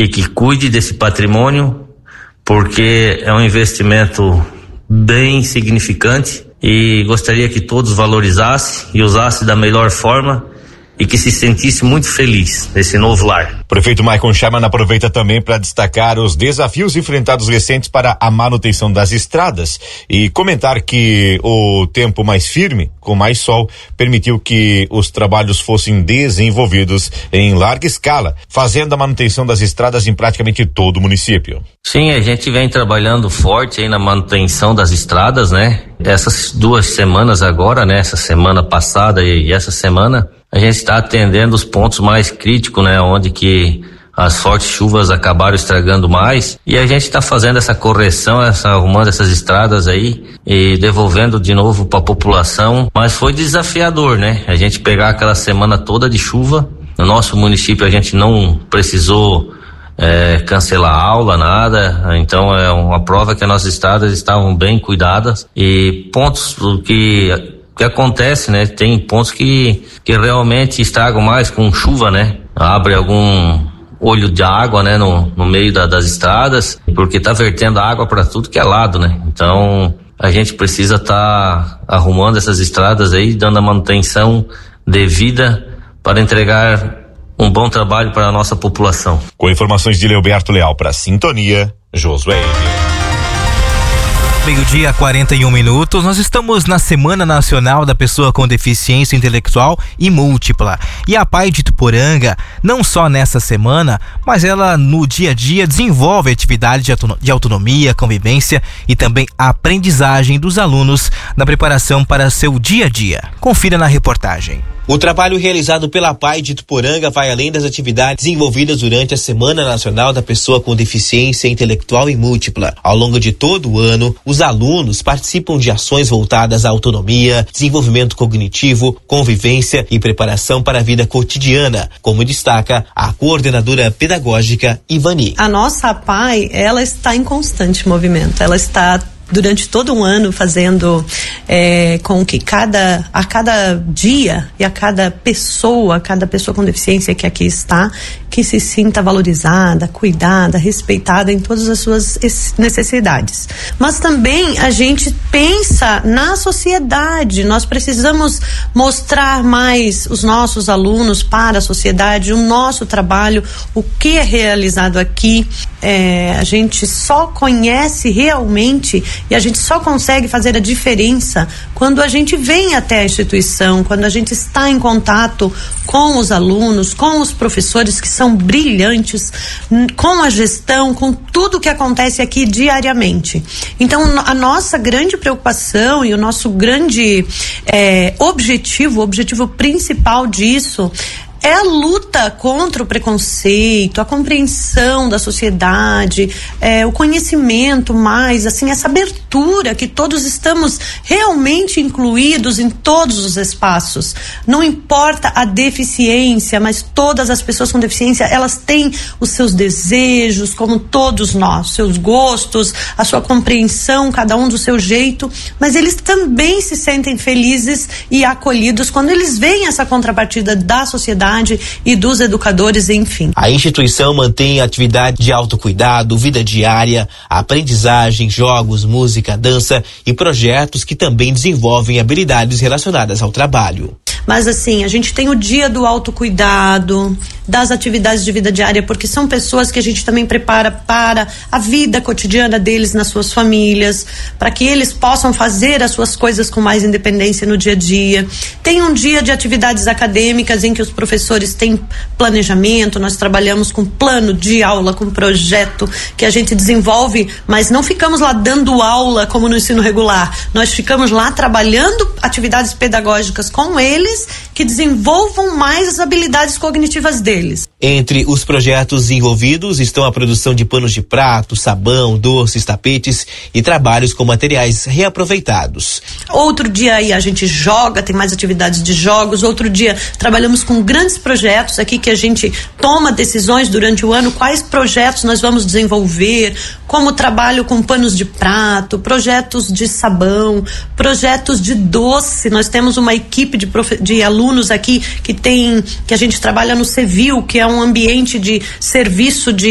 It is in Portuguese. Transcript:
e que cuide desse patrimônio, porque é um investimento bem significante e gostaria que todos valorizassem e usassem da melhor forma e que se sentisse muito feliz nesse novo lar. Prefeito Maicon Schaiman aproveita também para destacar os desafios enfrentados recentes para a manutenção das estradas e comentar que o tempo mais firme, com mais sol, permitiu que os trabalhos fossem desenvolvidos em larga escala, fazendo a manutenção das estradas em praticamente todo o município. Sim, a gente vem trabalhando forte aí na manutenção das estradas, né? Essas 2 semanas agora, né? Essa semana passada e essa semana, a gente está atendendo os pontos mais críticos, né? Onde que as fortes chuvas acabaram estragando mais, e a gente está fazendo essa correção, arrumando essas estradas aí e devolvendo de novo para a população. Mas foi desafiador, né? A gente pegar aquela semana toda de chuva. No nosso município a gente não precisou cancelar a aula, nada. Então é uma prova que as nossas estradas estavam bem cuidadas, e pontos que acontece, né? Tem pontos que realmente estragam mais com chuva, né? Abre algum olho de água, né? No meio das estradas, porque tá vertendo água para tudo que é lado, né? Então a gente precisa tá arrumando essas estradas aí, dando a manutenção devida para entregar um bom trabalho para a nossa população. Com informações de Leoberto Leal para Sintonia, Josué. 12:41. Nós estamos na Semana Nacional da Pessoa com Deficiência Intelectual e Múltipla. E a PAI de Ituporanga, não só nessa semana, mas ela no dia a dia desenvolve atividade de autonomia, convivência e também a aprendizagem dos alunos na preparação para seu dia a dia. Confira na reportagem. O trabalho realizado pela PAI de Ituporanga vai além das atividades desenvolvidas durante a Semana Nacional da Pessoa com Deficiência Intelectual e Múltipla. Ao longo de todo o ano, os alunos participam de ações voltadas à autonomia, desenvolvimento cognitivo, convivência e preparação para a vida cotidiana, como destaca a coordenadora pedagógica Ivani. A nossa PAI, ela está em constante movimento, ela está durante todo um ano fazendo com que a cada dia e a cada pessoa com deficiência que aqui está, que se sinta valorizada, cuidada, respeitada em todas as suas necessidades. Mas também a gente pensa na sociedade, nós precisamos mostrar mais os nossos alunos para a sociedade, o nosso trabalho, o que é realizado aqui. A gente só conhece realmente e a gente só consegue fazer a diferença quando a gente vem até a instituição, quando a gente está em contato com os alunos, com os professores que são brilhantes, com a gestão, com tudo que acontece aqui diariamente. Então, a nossa grande preocupação e o nosso grande o objetivo principal disso é a luta contra o preconceito, a compreensão da sociedade, o conhecimento mais, assim, essa abertura que todos estamos realmente incluídos em todos os espaços. Não importa a deficiência, mas todas as pessoas com deficiência, elas têm os seus desejos, como todos nós, seus gostos, a sua compreensão, cada um do seu jeito, mas eles também se sentem felizes e acolhidos quando eles veem essa contrapartida da sociedade e dos educadores, enfim. A instituição mantém atividade de autocuidado, vida diária, aprendizagem, jogos, música, dança e projetos que também desenvolvem habilidades relacionadas ao trabalho. Mas assim, a gente tem o dia do autocuidado, das atividades de vida diária, porque são pessoas que a gente também prepara para a vida cotidiana deles nas suas famílias, para que eles possam fazer as suas coisas com mais independência no dia a dia. Tem um dia de atividades acadêmicas em que os professores têm planejamento, nós trabalhamos com plano de aula, com projeto que a gente desenvolve, mas não ficamos lá dando aula como no ensino regular. Nós ficamos lá trabalhando atividades pedagógicas com eles, que desenvolvam mais as habilidades cognitivas deles. Entre os projetos envolvidos estão a produção de panos de prato, sabão, doces, tapetes e trabalhos com materiais reaproveitados. Outro dia aí a gente joga, tem mais atividades de jogos. Outro dia trabalhamos com grandes projetos aqui que a gente toma decisões durante o ano, quais projetos nós vamos desenvolver, como trabalho com panos de prato, projetos de sabão, projetos de doce. Nós temos uma equipe de alunos aqui que a gente trabalha no Cevil, que é um ambiente de serviço de